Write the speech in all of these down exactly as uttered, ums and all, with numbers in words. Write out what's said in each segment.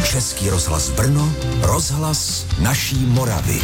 Český rozhlas Brno, rozhlas naší Moravy.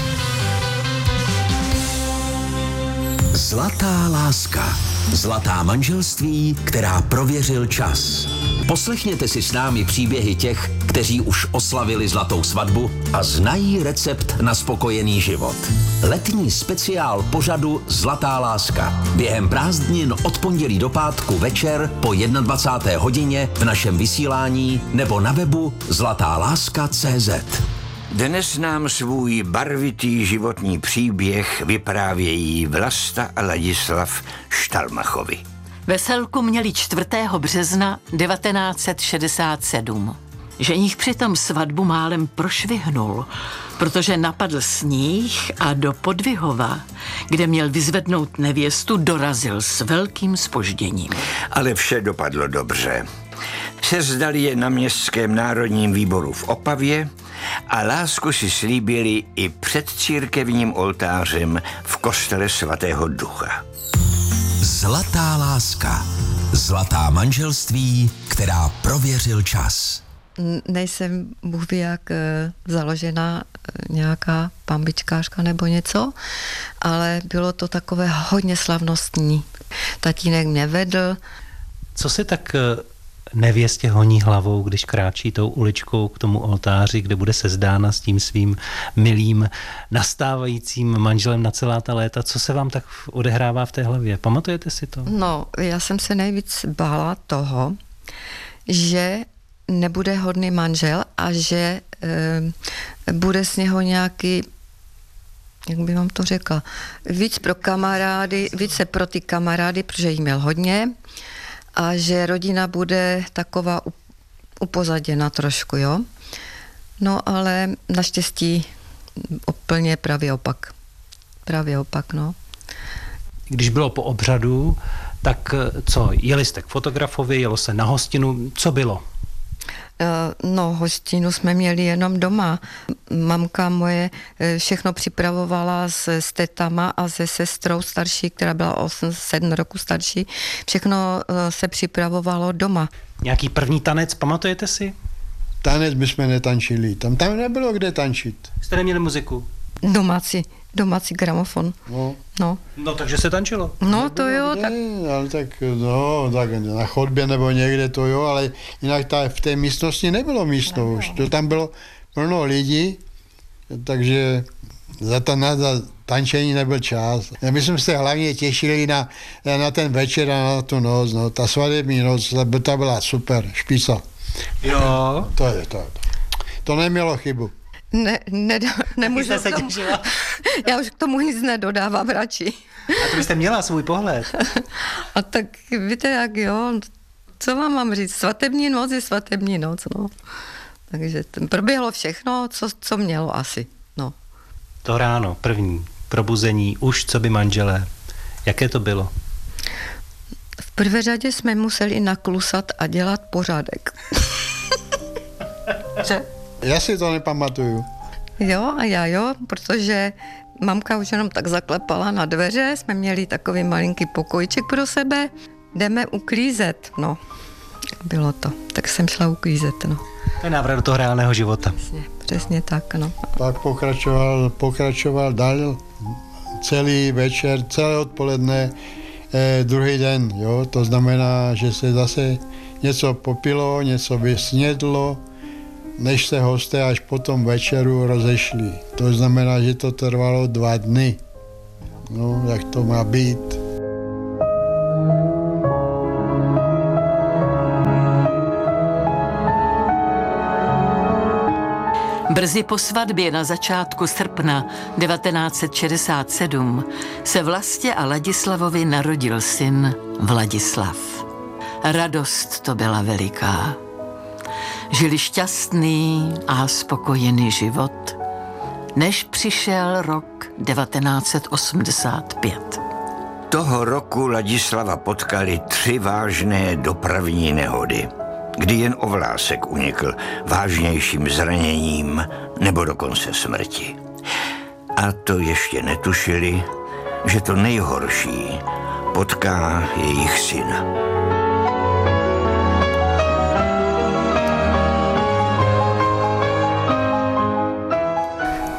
Zlatá láska. Zlatá manželství, která prověřil čas. Poslechněte si s námi příběhy těch, kteří už oslavili zlatou svatbu a znají recept na spokojený život. Letní speciál pořadu Zlatá láska. Během prázdnin od pondělí do pátku večer po dvacáté jedné hodině v našem vysílání nebo na webu zlatá láska tečka cé zet. Dnes nám svůj barvitý životní příběh vyprávějí Vlasta a Ladislav Štalmachovi. Veselku měli čtvrtého března devatenáct set šedesát sedm. Ženich přitom svatbu málem prošvihnul, protože napadl sníh a do Podvihova, kde měl vyzvednout nevěstu, dorazil s velkým zpožděním. Ale vše dopadlo dobře. Sezdali je na Městském národním výboru v Opavě a lásku si slíbili i před církevním oltářem v kostele svatého Ducha. Zlatá láska. Zlatá manželství, která prověřil čas. Nejsem Bůh ví jak založená nějaká pambičkářka nebo něco, ale bylo to takové hodně slavnostní. Tatínek mě vedl. Co se tak nevěstě honí hlavou, když kráčí tou uličkou k tomu oltáři, kde bude sezdána s tím svým milým nastávajícím manželem na celá ta léta? Co se vám tak odehrává v té hlavě? Pamatujete si to? No, já jsem se nejvíc bála toho, že nebude hodný manžel a že e, bude z něho nějaký, jak by vám to řekla, víc pro kamarády, více pro ty kamarády, protože jí měl hodně, a že rodina bude taková upozaděna trošku, jo. No ale naštěstí úplně pravý opak. Pravý opak, no. Když bylo po obřadu, tak co, jeli jste k fotografovi, jelo se na hostinu, co bylo? No, hostinu jsme měli jenom doma. Mamka moje všechno připravovala s, s tetama a se sestrou starší, která byla osm sedm roku starší. Všechno se připravovalo doma. Nějaký první tanec, pamatujete si? Tanec bychom netančili. Tam, tam nebylo kde tančit. Jste neměli muziku? Domácí, domácí gramofon. No. No. No, takže se tančilo. No, to jo. Kde, tak... ale tak, no, tak na chodbě nebo někde to jo, ale jinak ta, v té místnosti nebylo místo už. To tam bylo plno lidí, takže za, ta, na, za tančení nebyl čas. My jsme se hlavně těšili na, na ten večer a na tu noc. No. Ta svatební noc, ta byla super, špísa. Jo. To je to. To nemělo chybu. Ne, ne, nemůžu se tomu, těšila. Já už k tomu nic nedodávám radši. A to byste měla svůj pohled. A tak víte jak jo, co vám mám říct, svatební noc je svatební noc, no. Takže proběhlo všechno, co, co mělo asi, no. To ráno, první, probuzení, už co by manželé, jaké to bylo? V prvé řadě jsme museli naklusat a dělat pořádek. Že? Já si to nepamatuju. Jo, a já jo, protože mamka už jenom tak zaklepala na dveře, jsme měli takový malinký pokojček pro sebe, jdeme uklízet, no. Bylo to, tak jsem šla uklízet, no. To je návrat do toho reálného života. Přesně, přesně tak, no. Pak pokračoval, pokračoval dál celý večer, celé odpoledne, eh, druhý den, jo, to znamená, že se zase něco popilo, něco vysnědlo, než se hosté až po tom večeru rozešli. To znamená, že to trvalo dva dny. No, jak to má být. Brzy po svatbě na začátku srpna devatenáct set šedesát sedm se Vlastě a Ladislavovi narodil syn Vladislav. Radost to byla veliká. Žili šťastný a spokojený život, než přišel rok devatenáct set osmdesát pět. Toho roku Ladislava potkali tři vážné dopravní nehody, kdy jen o vlásek unikl vážnějším zraněním nebo dokonce smrti. A to ještě netušili, že to nejhorší potká jejich syna.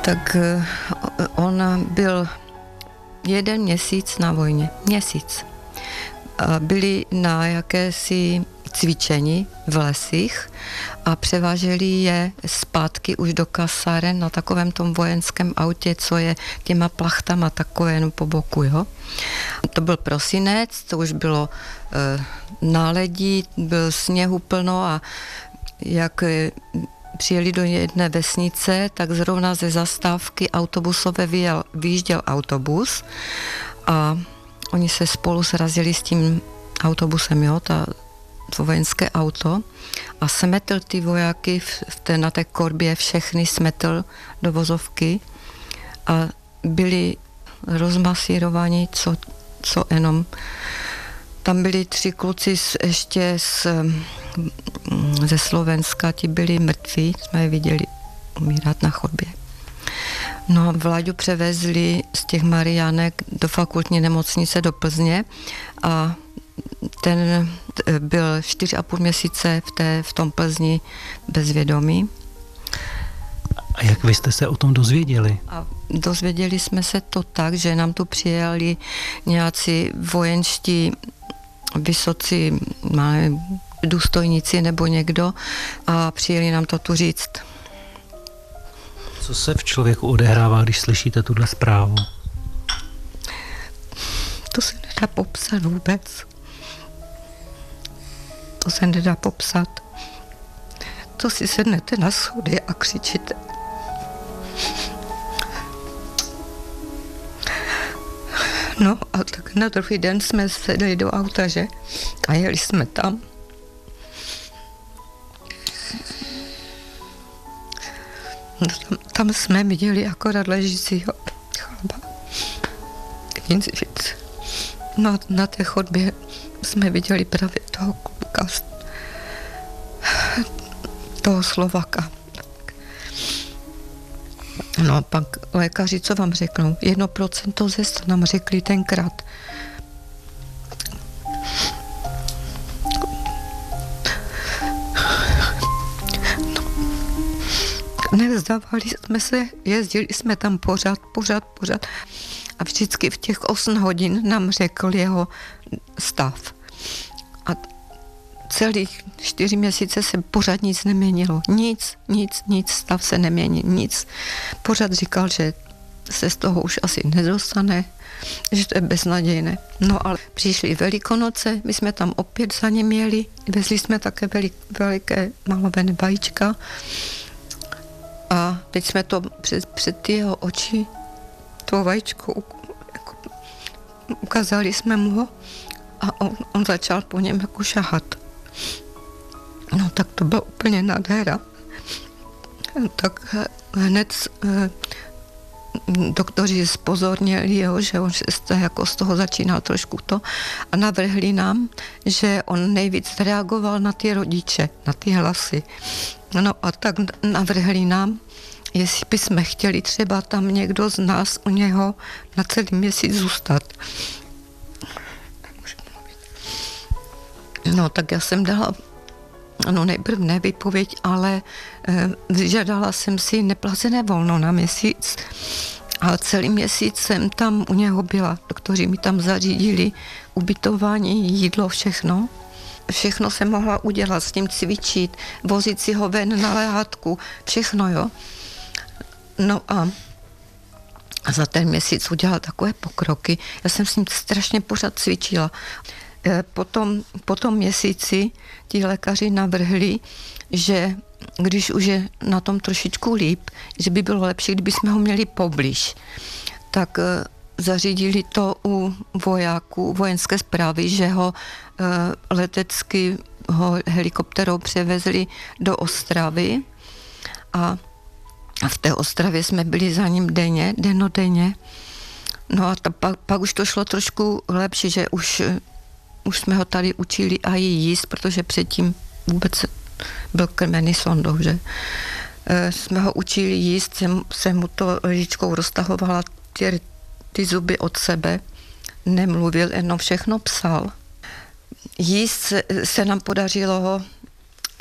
Tak on byl jeden měsíc na vojně. Měsíc. A byli na jakési cvičení v lesích a převáželi je zpátky už do kasáren na takovém tom vojenském autě, co je těma plachtama takové jenom po boku, jo. To byl prosinec, to už bylo e, náledí, byl sněhu plno a jak e, přijeli do jedné vesnice, tak zrovna ze zastávky autobusové vyjel, vyjížděl autobus a oni se spolu srazili s tím autobusem, jo, ta, to vojenské auto a smetl ty vojáky v, v té, na té korbě, všechny smetl do vozovky a byli rozmasírovaní, co, co jenom. Tam byli tři kluci z, ještě z, ze Slovenska, ti byli mrtví, jsme je viděli umírat na chodbě. No, Vláďu převezli z těch Mariánek do fakultní nemocnice do Plzně a ten byl čtyři a půl měsíce v, té, v tom Plzni bezvědomí. A jak vy jste se o tom dozvěděli? A dozvěděli jsme se to tak, že nám tu přijeli nějací vojenští vysocí důstojníci nebo někdo a přijeli nám to tu říct. Co se v člověku odehrává, když slyšíte tuhle zprávu? To se nedá popsat vůbec. To se nedá popsat. To si sednete na schody a křičíte. No a tak na druhý den jsme sedli do auta, že? A jeli jsme tam. No, tam, tam jsme viděli akorát ležícího chlapa. Nic víc. No na té chodbě jsme viděli právě toho kluka, toho Slovaka. No a pak lékaři, co vám řeknou? Jedno procento zest nám řekli tenkrát. No. Nevzdávali jsme se, jezdili jsme tam pořád, pořád, pořád. A vždycky v těch osm hodin nám řekl jeho stav. A celých čtyři měsíce se pořád nic neměnilo. Nic, nic, nic, stav se nemění, nic. Pořád říkal, že se z toho už asi nedostane, že to je beznadějné. No ale přišly Velikonoce, my jsme tam opět za ním jeli, vezli jsme také velik, veliké malované vajíčka a teď jsme to před, před jeho oči to vajíčko jako, ukázali jsme mu ho a on, on začal po něm jako šahat. No tak to byla úplně nádhera. Tak hned eh, doktoři zpozornili jeho, že on se jako z toho začínal trošku to a navrhli nám, že on nejvíc reagoval na ty rodiče, na ty hlasy. No a tak navrhli nám, jestli bychom chtěli třeba tam někdo z nás u něho na celý měsíc zůstat. No tak já jsem dala, no nejprve ne výpověď, ale e, vyžadala jsem si neplacené volno na měsíc a celý měsíc jsem tam u něho byla. Doktoři mi tam zařídili ubytování, jídlo, všechno. Všechno jsem mohla udělat, s tím cvičit, vozit si ho ven na lehátku, všechno, jo. No a za ten měsíc udělal takové pokroky. Já jsem s ním strašně pořád cvičila. Potom, po tom měsíci ti lékaři navrhli, že když už je na tom trošičku líp, že by bylo lepší, kdyby jsme ho měli poblíž. Tak zařídili to u vojáků vojenské správy, že ho letecky ho helikopterou převezli do Ostravy a v té Ostravě jsme byli za ním denně, dennodenně. No a ta, pak, pak už to šlo trošku lepší, že už Už jsme ho tady učili a jíst, protože předtím vůbec byl krmený sondou, že? E, jsme ho učili jíst, jsem, jsem mu to lžičkou roztahovala ty, ty zuby od sebe, nemluvil, jenom všechno psal. Jíst se, se nám podařilo ho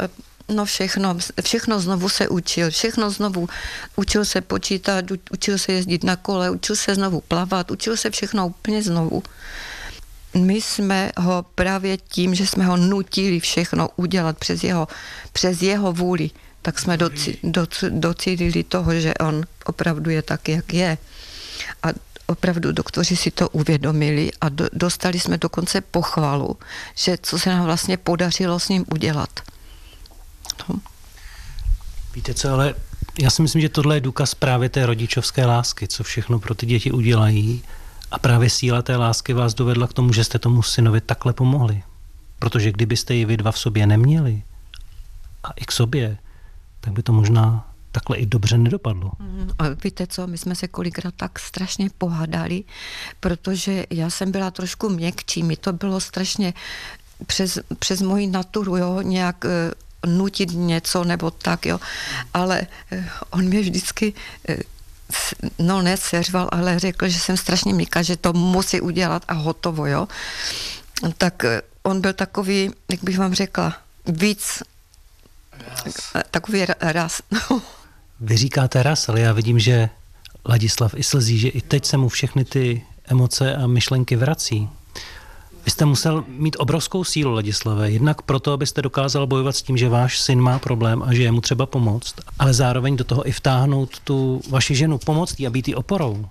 No všechno, všechno znovu se učil, všechno znovu. Učil se počítat, učil se jezdit na kole, učil se znovu plavat, učil se všechno úplně znovu. My jsme ho právě tím, že jsme ho nutili všechno udělat přes jeho, přes jeho vůli, tak jsme doci, doci, docílili toho, že on opravdu je tak, jak je. A opravdu doktoři si to uvědomili a do, dostali jsme dokonce pochvalu, že co se nám vlastně podařilo s ním udělat. No. Víte co, ale já si myslím, že tohle je důkaz právě té rodičovské lásky, co všechno pro ty děti udělají. A právě síla té lásky vás dovedla k tomu, že jste tomu synovi takhle pomohli. Protože kdybyste ji vy dva v sobě neměli a i k sobě, tak by to možná takhle i dobře nedopadlo. A víte co, my jsme se kolikrát tak strašně pohádali, protože já jsem byla trošku měkčí, mi to bylo strašně přes, přes moji naturu, jo, nějak uh, nutit něco nebo tak, jo, ale uh, on mě vždycky uh, no neseřval, ale řekl, že jsem strašně měkká, že to musí udělat a hotovo, jo. Tak uh, on byl takový, jak bych vám řekla, víc raz. Takový raz. Vy říkáte raz, ale já vidím, že Ladislav i slzí, že i teď se mu všechny ty emoce a myšlenky vrací. Vy jste musel mít obrovskou sílu, Ladislave, jednak proto, abyste dokázal bojovat s tím, že váš syn má problém a že je mu třeba pomoct, ale zároveň do toho i vtáhnout tu vaši ženu, pomoct jí a být jí oporou.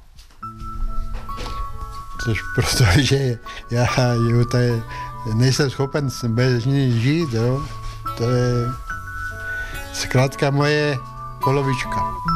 Což protože já jo, to je, nejsem schopen bez ní žít, jo. To je zkrátka moje polovička.